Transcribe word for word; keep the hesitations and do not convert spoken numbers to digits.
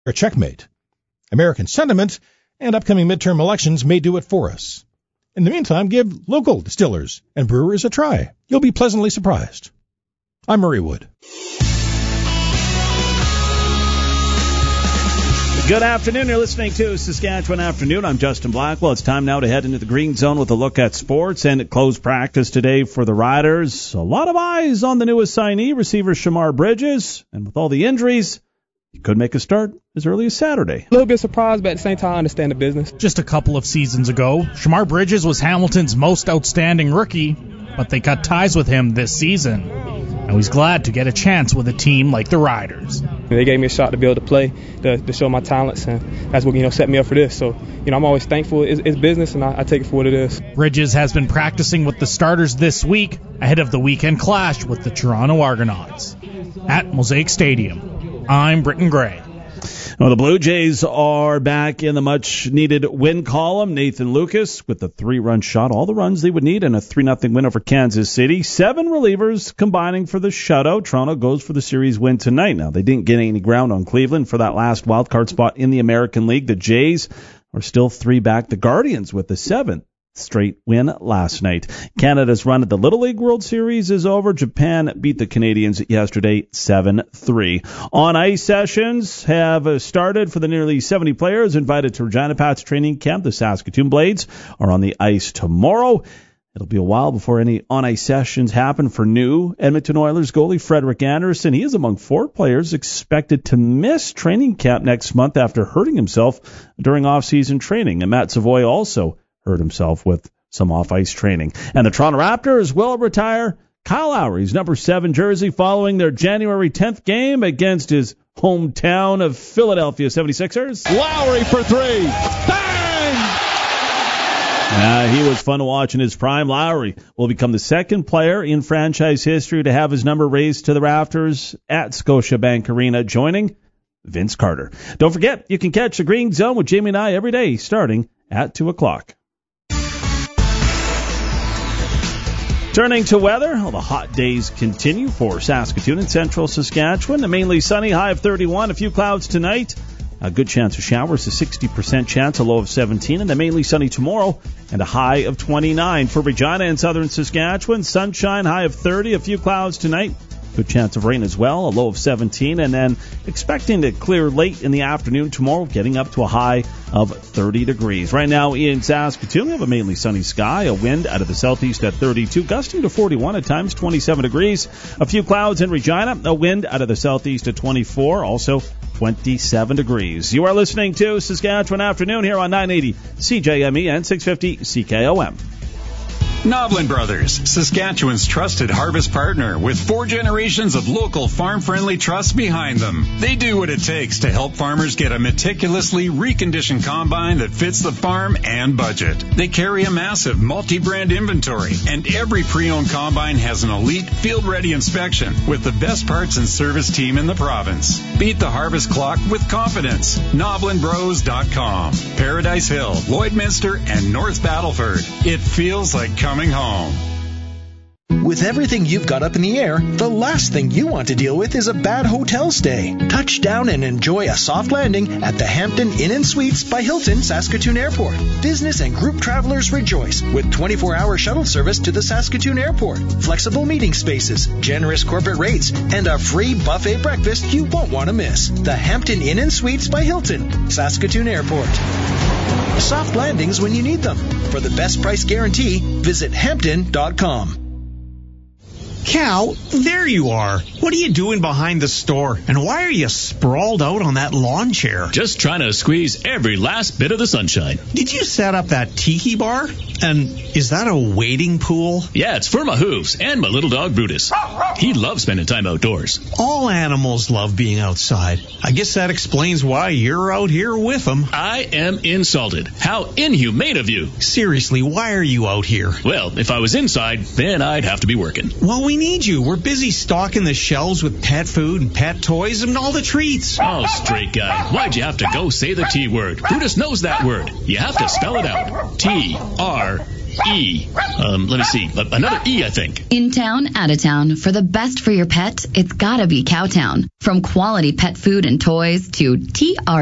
or checkmate. American sentiment and upcoming midterm elections may do it for us. In the meantime, give local distillers and brewers a try. You'll be pleasantly surprised. I'm Murray Wood. Good afternoon. You're listening to Saskatchewan Afternoon. I'm Justin Blackwell. It's time now to head into the Green Zone with a look at sports and closed practice today for the Riders. A lot of eyes on the new assignee, receiver Shamar Bridges. And with all the injuries, he could make a start as early as Saturday. A little bit surprised, but at the same time, I understand the business. Just a couple of seasons ago, Shamar Bridges was Hamilton's most outstanding rookie, but they cut ties with him this season. Now he's glad to get a chance with a team like the Riders. They gave me a shot to be able to play, to, to show my talents, and that's what, you know, set me up for this. So, you know, I'm always thankful. It's, it's business, and I, I take it for what it is. Bridges has been practicing with the starters this week ahead of the weekend clash with the Toronto Argonauts. At Mosaic Stadium, I'm Britton Gray. Well, the Blue Jays are back in the much-needed win column. Nathan Lucas with the three-run shot, all the runs they would need, and a three nothing win over Kansas City. Seven relievers combining for the shutout. Toronto goes for the series win tonight. Now, they didn't get any ground on Cleveland for that last wildcard spot in the American League. The Jays are still three back. The Guardians with the seventh straight win last night. Canada's run at the Little League World Series is over. Japan beat the Canadians yesterday seven three. On-ice sessions have started for the nearly seventy players invited to Regina Pat's training camp. The Saskatoon Blades are on the ice tomorrow. It'll be a while before any on-ice sessions happen for new Edmonton Oilers goalie Frederik Andersen. He is among four players expected to miss training camp next month after hurting himself during off-season training. And Matt Savoy also hurt himself with some off-ice training. And the Toronto Raptors will retire Kyle Lowry's number seven jersey following their January tenth game against his hometown of Philadelphia seventy-sixers. Lowry for three. Bang! Uh, he was fun to watch in his prime. Lowry will become the second player in franchise history to have his number raised to the rafters at Scotiabank Arena, joining Vince Carter. Don't forget, you can catch the Green Zone with Jamie and I every day starting at two o'clock. Turning to weather, well, the hot days continue for Saskatoon and central Saskatchewan. A mainly sunny, high of thirty-one, a few clouds tonight. A good chance of showers, a sixty percent chance, a low of seventeen, and a mainly sunny tomorrow, and a high of twenty-nine. For Regina and southern Saskatchewan, sunshine, high of thirty, a few clouds tonight. Good chance of rain as well, a low of seventeen, and then expecting to clear late in the afternoon tomorrow, getting up to a high of thirty degrees. Right now in Saskatoon, we have a mainly sunny sky, a wind out of the southeast at thirty-two, gusting to forty-one at times, twenty-seven degrees. A few clouds in Regina, a wind out of the southeast at twenty-four, also twenty-seven degrees. You are listening to Saskatchewan Afternoon here on nine eighty C J M E and six fifty C K O M. Noblin Brothers, Saskatchewan's trusted harvest partner with four generations of local farm-friendly trusts behind them. They do what it takes to help farmers get a meticulously reconditioned combine that fits the farm and budget. They carry a massive multi-brand inventory, and every pre-owned combine has an elite field-ready inspection with the best parts and service team in the province. Beat the harvest clock with confidence. Noblin Bros dot com. Paradise Hill, Lloydminster, and North Battleford. It feels like coming Coming home. With everything you've got up in the air, the last thing you want to deal with is a bad hotel stay. Touch down and enjoy a soft landing at the Hampton Inn and Suites by Hilton Saskatoon Airport. Business and group travelers rejoice with twenty-four hour shuttle service to the Saskatoon Airport, flexible meeting spaces, generous corporate rates, and a free buffet breakfast you won't want to miss. The Hampton Inn and Suites by Hilton, Saskatoon Airport. Soft landings when you need them. For the best price guarantee, visit Hampton dot com. Cal, there you are. What are you doing behind the store? And why are you sprawled out on that lawn chair? Just trying to squeeze every last bit of the sunshine. Did you set up that tiki bar? And is that a wading pool? Yeah, it's for my hooves and my little dog Brutus. He loves spending time outdoors. All animals love being outside. I guess that explains why you're out here with them. I am insulted. How inhumane of you. Seriously, why are you out here? Well, if I was inside, then I'd have to be working. Well, we need you. We're busy stocking the shelves with pet food and pet toys and all the treats. Oh, straight guy. Why'd you have to go say the T word? Brutus knows that word. You have to spell it out. T R E. Um, let me see. Another E, I think. In town, out of town. For the best for your pet, it's gotta be Cowtown. From quality pet food and toys to T R